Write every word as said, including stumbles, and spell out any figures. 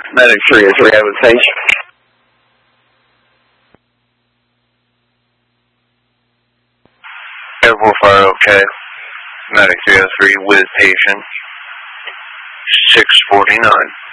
Medic three oh three, I would think. Air four five, okay. Medic three oh three with patient. six forty-nine.